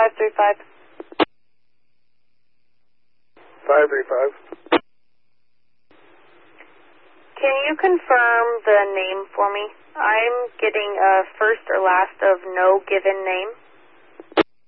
535. 535. Can you confirm the name for me? I'm getting a first or last of no given name.